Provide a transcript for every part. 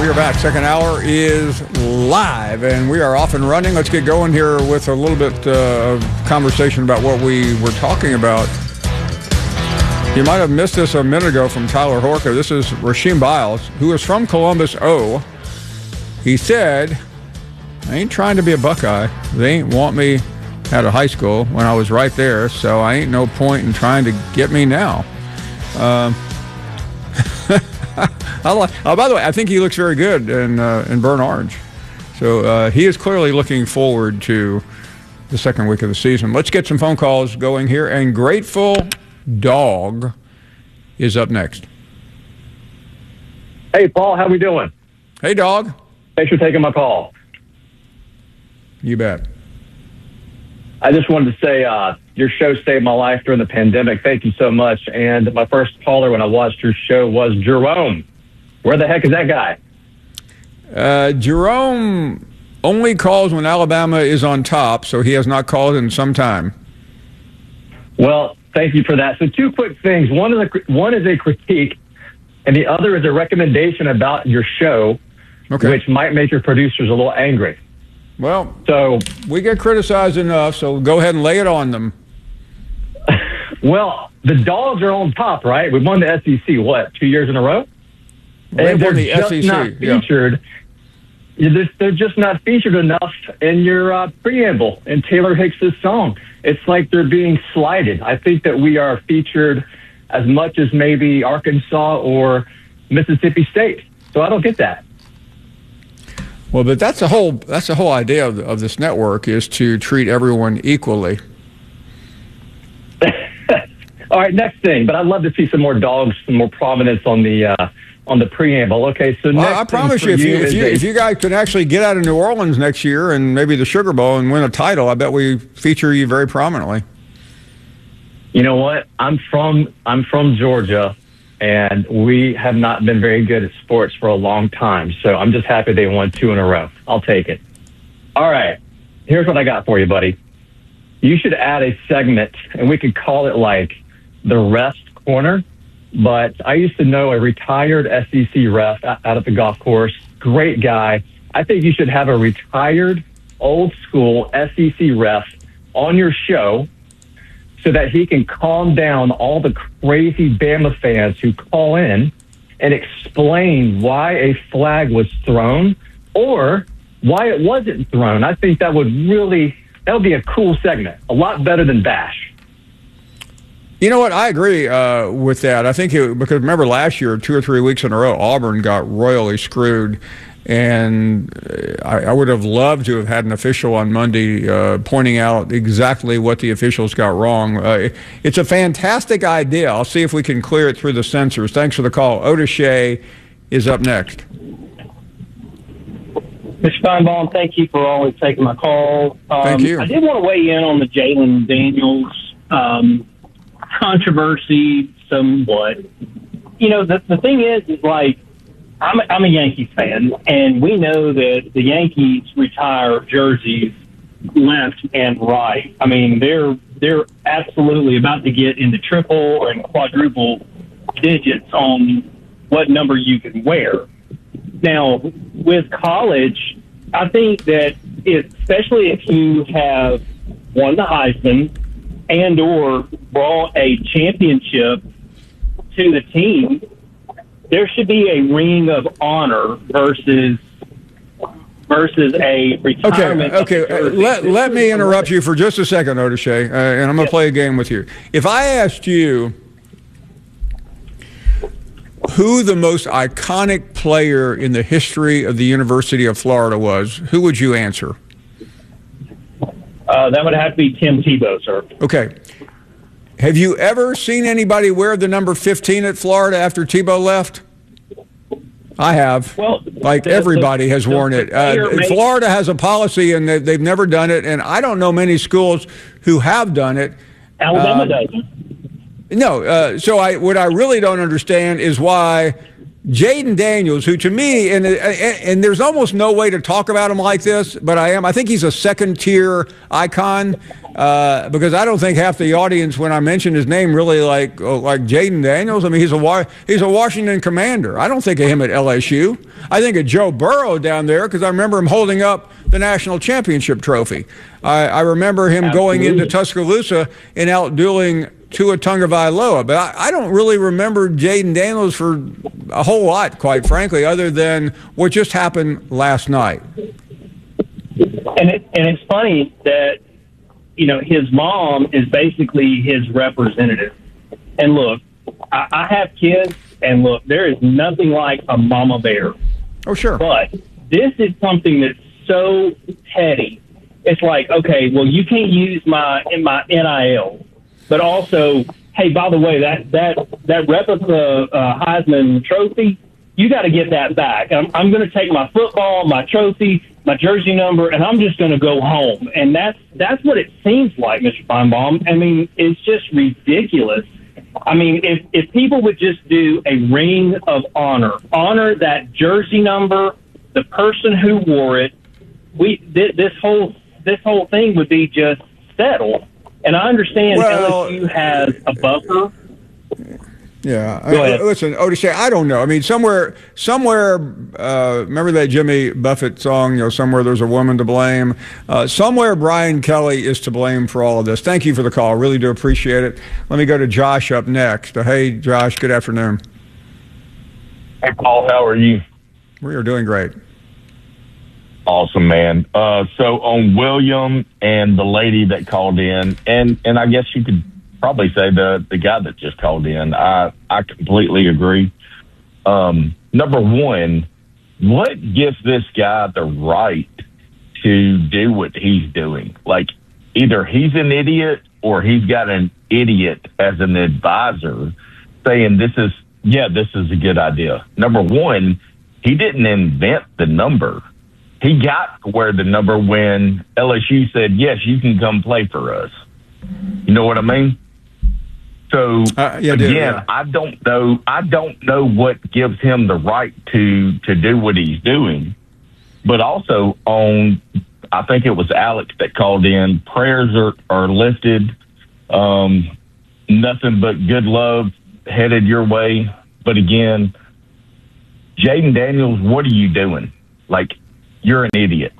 are back. Second hour is live, and we are off and running. Let's get going here with a little bit of conversation about what we were talking about. You might have missed this a minute ago from Tyler Horka. This is Rasheem Biles, who is from Columbus, He said, I ain't trying to be a Buckeye. They ain't want me out of high school when I was right there, so I ain't no point in trying to get me now. By the way, I think he looks very good in burnt orange. So he is clearly looking forward to the second week of the season. Let's get some phone calls going here. And Grateful Dog is up next. Hey, Paul, how we doing? Hey, Dog. Thanks for taking my call. You bet. I just wanted to say your show saved my life during the pandemic. Thank you so much. And my first caller when I watched your show was Jerome. Where the heck is that guy? Jerome only calls when Alabama is on top, so he has not called in some time. Well, thank you for that. So two quick things. One is a critique, and the other is a recommendation about your show, which might make your producers a little angry. Well, so we get criticized enough, so go ahead and lay it on them. Well, the Dogs are on top, right? We won the SEC, 2 years in a row? And they're just not featured. Yeah. They're just not featured enough in your preamble in Taylor Hicks's song. It's like they're being slighted. I think that we are featured as much as maybe Arkansas or Mississippi State. So I don't get that. Well, but that's the whole idea of this network, is to treat everyone equally. All right, next thing. But I'd love to see some more Dogs, some more prominence on the preamble. Okay, so next I promise you, if you guys could actually get out of New Orleans next year and maybe the Sugar Bowl and win a title, I bet we feature you very prominently. You know what? I'm from Georgia. And we have not been very good at sports for a long time. So I'm just happy they won 2 in a row. I'll take it. All right. Here's what I got for you, buddy. You should add a segment, and we could call it like the Rest Corner. But I used to know a retired SEC ref out at the golf course. Great guy. I think you should have a retired, old-school SEC ref on your show, so that he can calm down all the crazy Bama fans who call in and explain why a flag was thrown or why it wasn't thrown. I think that would be a cool segment, a lot better than Bash. You know what? I agree with that. I think because remember last year, 2 or 3 weeks in a row, Auburn got royally screwed. And I would have loved to have had an official on Monday pointing out exactly what the officials got wrong. It's a fantastic idea. I'll see if we can clear it through the censors. Thanks for the call. Otis Shea is up next. Mr. Feinbaum, thank you for always taking my call. Thank you. I did want to weigh in on the Jalen Daniels controversy somewhat. You know, the thing is like, I'm a Yankees fan, and we know that the Yankees retire jerseys left and right. I mean, they're absolutely about to get into triple and quadruple digits on what number you can wear. Now, with college, I think that especially if you have won the Heisman and or brought a championship to the team, there should be a ring of honor versus a retirement. Okay. Let me interrupt you for just a second, Otis Shea, and I'm going to play a game with you. If I asked you who the most iconic player in the history of the University of Florida was, who would you answer? That would have to be Tim Tebow, sir. Okay. Have you ever seen anybody wear the number 15 at Florida after Tebow left? I have. Well, everybody has worn it. Florida has a policy, and they've never done it, and I don't know many schools who have done it. Alabama doesn't. No. So what I really don't understand is why Jaden Daniels, who to me, and there's almost no way to talk about him like this, but I think he's a second-tier icon because I don't think half the audience, when I mention his name, really like Jaden Daniels. I mean, he's a Washington Commander. I don't think of him at LSU. I think of Joe Burrow down there because I remember him holding up the national championship trophy. I remember him going into Tuscaloosa and outdueling Tua Tagovailoa, but I don't really remember Jaden Daniels for a whole lot, quite frankly, other than what just happened last night. And it's funny that, you know, his mom is basically his representative. And look, I have kids, and look, there is nothing like a mama bear. Oh, sure. But this is something that's so petty. It's like, okay, well, you can't use my NIL. But also, hey, by the way, that replica Heisman trophy, you got to get that back. I'm going to take my football, my trophy, my jersey number, and I'm just going to go home. And that's what it seems like, Mr. Feinbaum. I mean, it's just ridiculous. I mean, if people would just do a ring of honor that jersey number, the person who wore it, this whole thing would be just settled. And I understand LSU has a buffer. Yeah. Listen, Otis, I don't know. I mean, somewhere, remember that Jimmy Buffett song, you know, somewhere there's a woman to blame. Somewhere Brian Kelly is to blame for all of this. Thank you for the call. Really do appreciate it. Let me go to Josh up next. Hey, Josh, good afternoon. Hey, Paul, how are you? We are doing great. Awesome, man. So on William and the lady that called in, and I guess you could probably say the guy that just called in, I completely agree. Number one, what gives this guy the right to do what he's doing? Like, either he's an idiot or he's got an idiot as an advisor saying this is a good idea. Number one, he didn't invent the number. He got to wear the number when LSU said, yes, you can come play for us. You know what I mean? So, I don't know what gives him the right to do what he's doing. But also I think it was Alex that called in, prayers are lifted. Nothing but good love headed your way. But again, Jaden Daniels, what are you doing? Like, you're an idiot.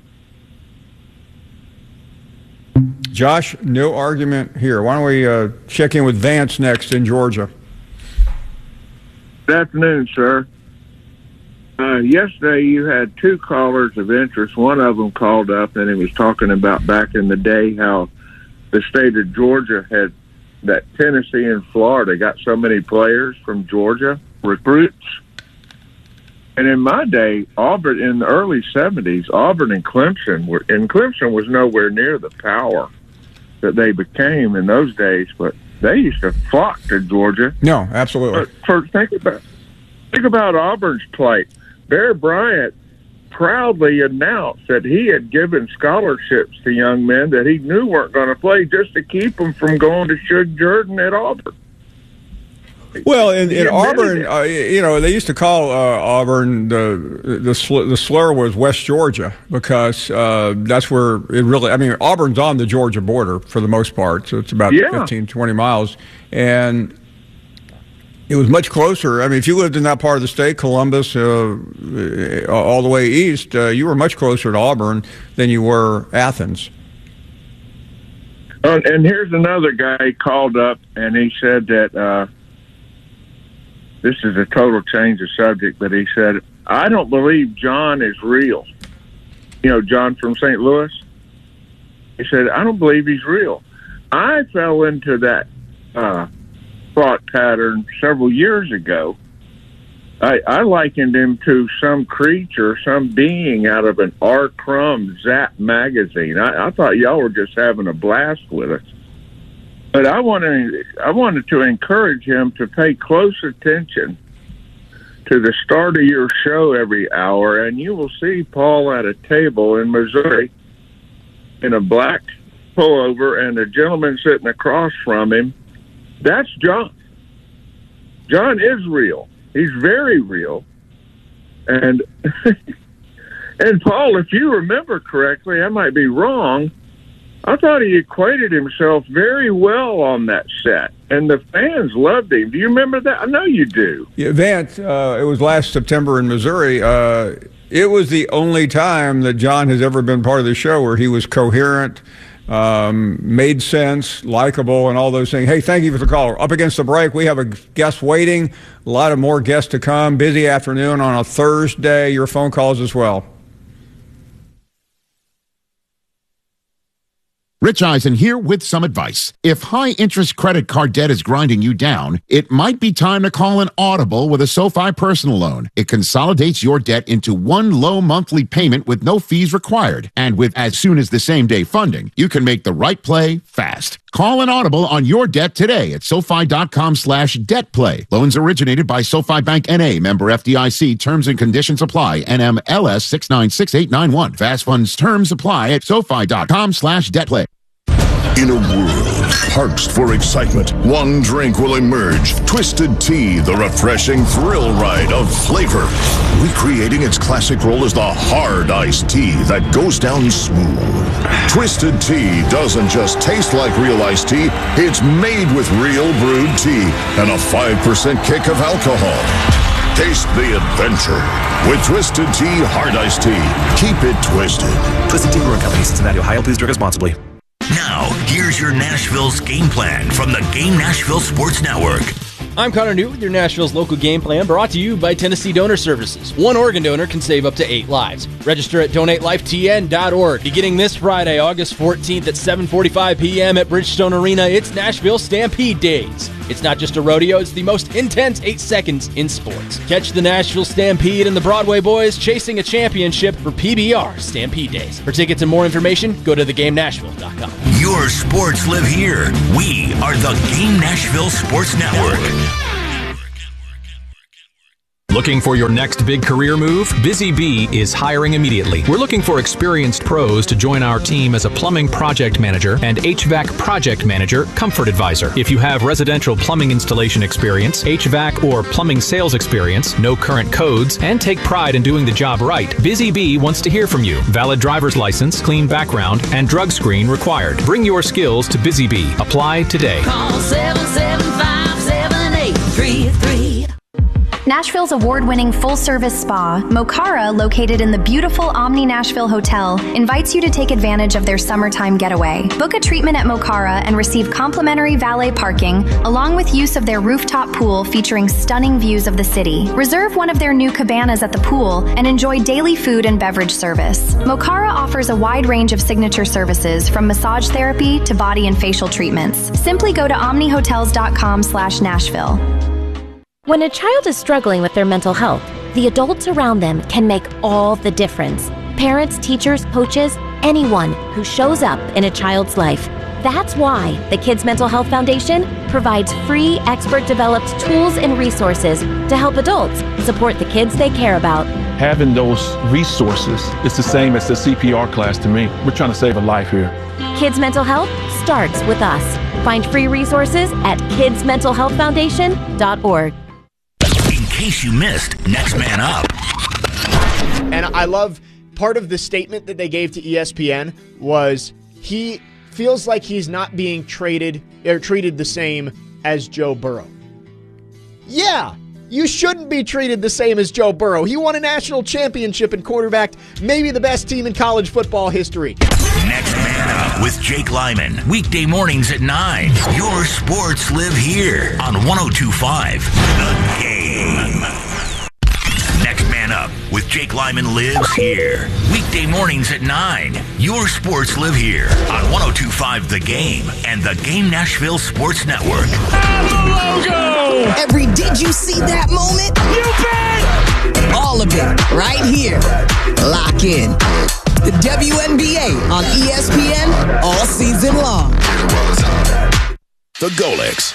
Josh, no argument here. Why don't we check in with Vance next in Georgia? Good afternoon, sir. Yesterday you had two callers of interest. One of them called up and he was talking about back in the day how the state of Georgia had that Tennessee and Florida got so many players from Georgia, recruits. And in my day, Auburn, in the early 70s, Auburn and Clemson Clemson was nowhere near the power that they became in those days, but they used to flock to Georgia. No, absolutely. Think about Auburn's plight. Bear Bryant proudly announced that he had given scholarships to young men that he knew weren't going to play just to keep them from going to Shug Jordan at Auburn. Well, in Auburn, they used to call Auburn the slur was West Georgia because that's where it really. I mean, Auburn's on the Georgia border for the most part, so it's about 15, 20 miles, and it was much closer. I mean, if you lived in that part of the state, Columbus, all the way east, you were much closer to Auburn than you were Athens. And here's another guy called up, and he said that. This is a total change of subject, but he said, I don't believe John is real. You know, John from St. Louis. He said, I don't believe he's real. I fell into that thought pattern several years ago. I likened him to some creature, some being out of an R. Crumb Zap magazine. I thought y'all were just having a blast with us. But I wanted to encourage him to pay close attention to the start of your show every hour, and you will see Paul at a table in Missouri in a black pullover and a gentleman sitting across from him. That's John. John is real. He's very real. And and Paul, if you remember correctly, I might be wrong, I thought he equated himself very well on that set, and the fans loved him. Do you remember that? I know you do. Yeah, Vance, it was last September in Missouri. It was the only time that John has ever been part of the show where he was coherent, made sense, likable, and all those things. Hey, thank you for the call. Up against the break, we have a guest waiting, a lot of more guests to come. Busy afternoon on a Thursday. Your phone calls as well. Rich Eisen here with some advice. If high-interest credit card debt is grinding you down, it might be time to call an Audible with a SoFi personal loan. It consolidates your debt into one low monthly payment with no fees required. And with as soon as the same-day funding, you can make the right play fast. Call an Audible on your debt today at SoFi.com/debtplay. Loans originated by SoFi Bank N.A. Member FDIC. Terms and conditions apply. NMLS 696891. Fast funds terms apply at SoFi.com/debtplay. In a world parched for excitement, one drink will emerge. Twisted Tea, the refreshing thrill ride of flavor. Recreating its classic role as the hard iced tea that goes down smooth. Twisted Tea doesn't just taste like real iced tea, it's made with real brewed tea and a 5% kick of alcohol. Taste the adventure with Twisted Tea Hard Iced Tea. Keep it twisted. Twisted Tea Brewing Company, Cincinnati, Ohio. Please drink responsibly. Now, here's your Nashville's game plan from the Game Nashville Sports Network. I'm Connor Newt with your Nashville's local game plan, brought to you by Tennessee Donor Services. One organ donor can save up to 8 lives. Register at donatelifetn.org. Beginning this Friday, August 14th at 7:45 p.m. at Bridgestone Arena, it's Nashville Stampede Days. It's not just a rodeo, it's the most intense 8 seconds in sports. Catch the Nashville Stampede and the Broadway Boys chasing a championship for PBR Stampede Days. For tickets and more information, go to theGameNashville.com. Your sports live here. We are the Game Nashville Sports Network. Looking for your next big career move? Busy Bee is hiring immediately. We're looking for experienced pros to join our team as a plumbing project manager and HVAC project manager, comfort advisor. If you have residential plumbing installation experience, HVAC or plumbing sales experience, no current codes, and take pride in doing the job right, Busy Bee wants to hear from you. Valid driver's license, clean background, and drug screen required. Bring your skills to Busy Bee. Apply today. Call 775-7833. Nashville's award-winning full-service spa, Mokara, located in the beautiful Omni Nashville Hotel, invites you to take advantage of their summertime getaway. Book a treatment at Mokara and receive complimentary valet parking, along with use of their rooftop pool featuring stunning views of the city. Reserve one of their new cabanas at the pool and enjoy daily food and beverage service. Mokara offers a wide range of signature services, from massage therapy to body and facial treatments. Simply go to omnihotels.com/Nashville. When a child is struggling with their mental health, the adults around them can make all the difference. Parents, teachers, coaches, anyone who shows up in a child's life. That's why the Kids Mental Health Foundation provides free, expert-developed tools and resources to help adults support the kids they care about. Having those resources is the same as the CPR class to me. We're trying to save a life here. Kids Mental Health starts with us. Find free resources at kidsmentalhealthfoundation.org. In case you missed Next Man Up. And I love part of the statement that they gave to ESPN was he feels like he's not being traded or treated the same as Joe Burrow. Yeah, you shouldn't be treated the same as Joe Burrow. He won a national championship and quarterbacked maybe the best team in college football history. Next Man Up with Jake Lyman. Weekday mornings at 9. Your sports live here on 102.5 The Game. Next Man Up with Jake Lyman lives here. Weekday mornings at 9. Your sports live here on 102.5 The Game and the Game Nashville Sports Network. Logo! Did you see that moment? You bet! All of it right here. Lock in. The WNBA on ESPN all season long. The Golix.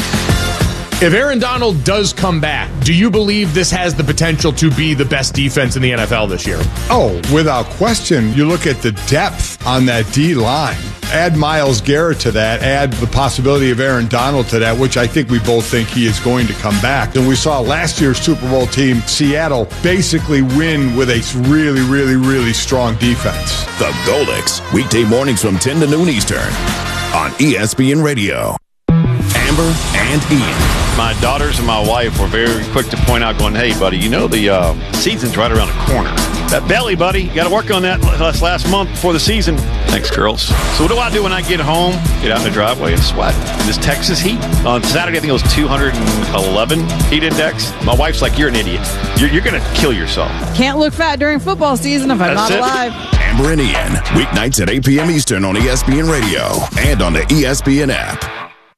If Aaron Donald does come back, do you believe this has the potential to be the best defense in the NFL this year? Oh, without question. You look at the depth on that D-line. Add Myles Garrett to that, add the possibility of Aaron Donald to that, which I think we both think he is going to come back. And we saw last year's Super Bowl team, Seattle, basically win with a really, really, really strong defense. The Golix, weekday mornings from 10 to noon Eastern on ESPN Radio. Amber and Ian. My daughters and my wife were very quick to point out, going, hey, buddy, you know the season's right around the corner. That belly, buddy, you got to work on that last month before the season. Thanks, girls. So what do I do when I get home? Get out in the driveway and sweat. In this Texas heat. On Saturday, I think it was 211 heat index. My wife's like, you're an idiot. You're going to kill yourself. Can't look fat during football season if I'm not alive. Amber and Ian, weeknights at 8 p.m. Eastern on ESPN Radio and on the ESPN app.